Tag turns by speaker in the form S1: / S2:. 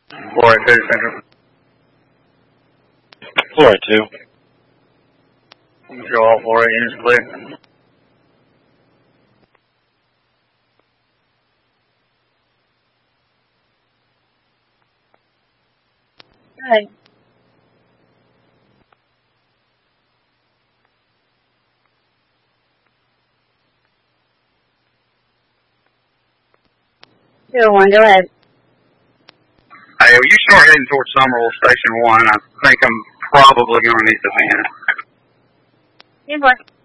S1: 482 Central.
S2: 482.
S1: Show all 48 units clear.
S3: Hi. One, go ahead.
S1: Hey, will you start heading towards Summerville Station 1? I think I'm probably going to need the van.
S3: 4.